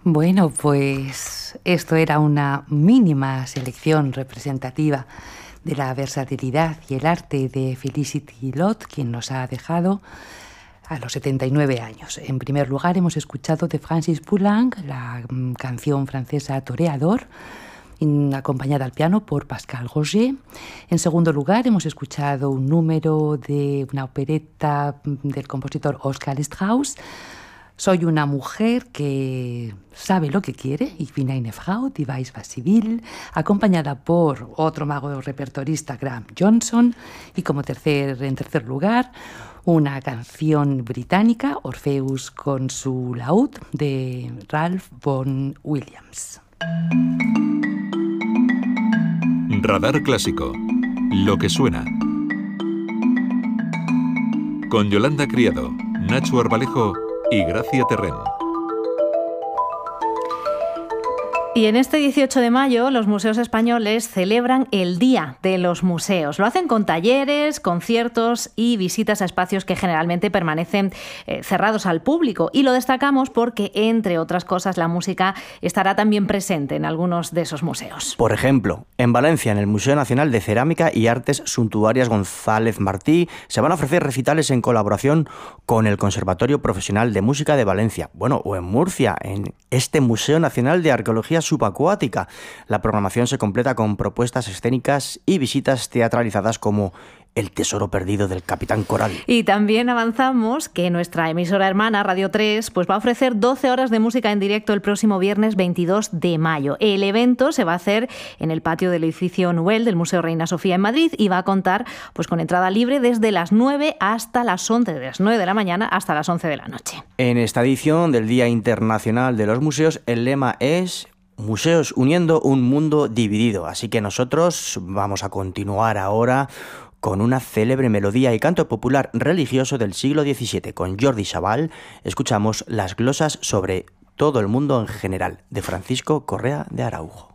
Bueno, pues esto era una mínima selección representativa de la versatilidad y el arte de Felicity Lott, quien nos ha dejado a los 79 años. En primer lugar, hemos escuchado de Francis Poulenc la canción francesa Toreador, acompañada al piano por Pascal Roger. En segundo lugar, hemos escuchado un número de una opereta del compositor Oscar Strauss, Soy una mujer que sabe lo que quiere, Ich bin eine Frau, die weiß was sie will, acompañada por otro mago repertorista, Graham Johnson, y en tercer lugar, una canción británica, Orpheus con su laúd, de Ralph Vaughan Williams. Radar Clásico. Lo que suena. Con Yolanda Criado, Nacho Arbalejo y Gracia Terrén. Y en este 18 de mayo los museos españoles celebran el Día de los Museos. Lo hacen con talleres, conciertos y visitas a espacios que generalmente permanecen cerrados al público. Y lo destacamos porque, entre otras cosas, la música estará también presente en algunos de esos museos. Por ejemplo, en Valencia, en el Museo Nacional de Cerámica y Artes Suntuarias González Martí, se van a ofrecer recitales en colaboración con el Conservatorio Profesional de Música de Valencia. Bueno, o en Murcia, en este Museo Nacional de Arqueología Subacuática. La programación se completa con propuestas escénicas y visitas teatralizadas como El tesoro perdido del Capitán Coral. Y también avanzamos que nuestra emisora hermana, Radio 3, pues va a ofrecer 12 horas de música en directo el próximo viernes 22 de mayo. El evento se va a hacer en el patio del edificio Nouvel del Museo Reina Sofía en Madrid y va a contar pues con entrada libre desde las 9 hasta las 11, de las 9 de la mañana hasta las 11 de la noche. En esta edición del Día Internacional de los Museos, el lema es Museos uniendo un mundo dividido. Así que nosotros vamos a continuar ahora con una célebre melodía y canto popular religioso del siglo XVII. Con Jordi Sabal escuchamos las glosas sobre todo el mundo en general, de Francisco Correa de Araujo.